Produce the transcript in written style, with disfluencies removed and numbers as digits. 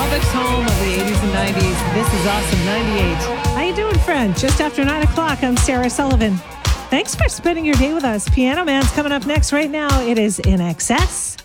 Lubbock's home of the 80s and 90s. This is Awesome 98. How you doing, friend? Just after 9 o'clock, I'm Sarah Sullivan. Thanks for spending your day with us. Piano Man's coming up next right now. It is In Excess.